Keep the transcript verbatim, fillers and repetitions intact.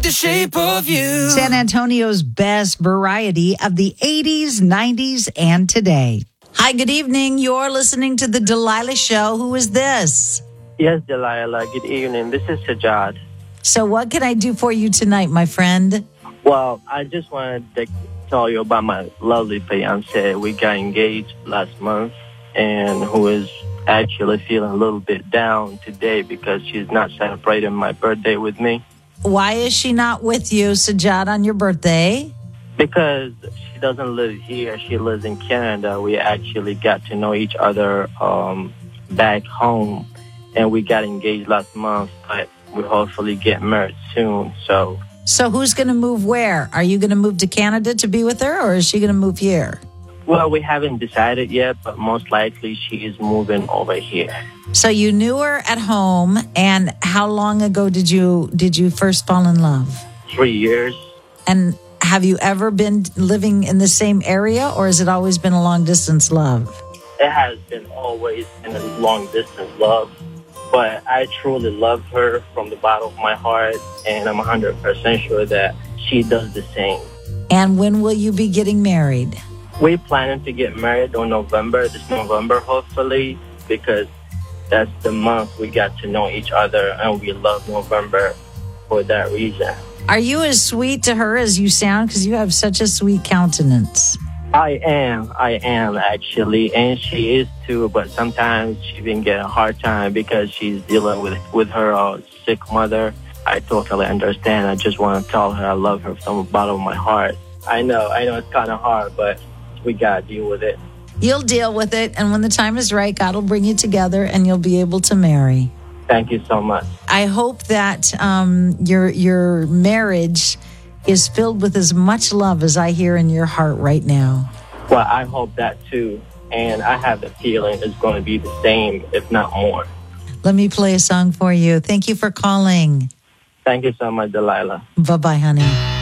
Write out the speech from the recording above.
the shape of you. San Antonio's best variety of the eighties, nineties, and today. Hi, good evening. You're listening to The Delilah Show. Who is this? Yes, Delilah. Good evening. This is Sajad. So what can I do for you tonight, my friend? Well, I just wanted to tell you about my lovely fiance. We got engaged last month, and who is actually feeling a little bit down today because she's not celebrating my birthday with me. Why is she not with you, Sajad, on your birthday? Because she doesn't live here. She lives in Canada. We actually got to know each other um, back home, and we got engaged last month, but we hopefully get married soon. So, so who's going to move where? Are you going to move to Canada to be with her, or is she going to move here? Well, we haven't decided yet, but most likely she is moving over here. So you knew her at home, and how long ago did you did you first fall in love? Three years. And have you ever been living in the same area, or has it always been a long-distance love? It has been always been a long-distance love, but I truly love her from the bottom of my heart, and I'm one hundred percent sure that she does the same. And when will you be getting married? We're planning to get married in November, this November, hopefully, because that's the month we got to know each other, and we love November for that reason. Are you as sweet to her as you sound? Because you have such a sweet countenance. I am. I am, actually. And she is, too. But sometimes she been getting a hard time because she's dealing with, with her uh, sick mother. I totally understand. I just want to tell her I love her from the bottom of my heart. I know. I know it's kind of hard, but we got to deal with it. You'll deal with it. And when the time is right, God will bring you together and you'll be able to marry. Thank you so much. I hope that um, your your marriage is filled with as much love as I hear in your heart right now. Well, I hope that too. And I have the feeling it's going to be the same, if not more. Let me play a song for you. Thank you for calling. Thank you so much, Delilah. Bye-bye, honey.